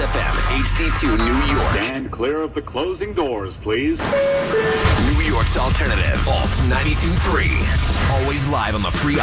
FM, HD2 New York. Stand clear of the closing doors, please. New York's alternative, Alt 92.3. Always live on the free